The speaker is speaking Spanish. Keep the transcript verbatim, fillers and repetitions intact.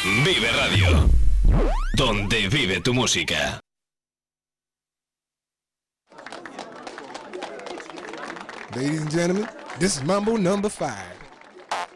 Vive Radio, donde vive tu música. Ladies and gentlemen, this is Mambo number five.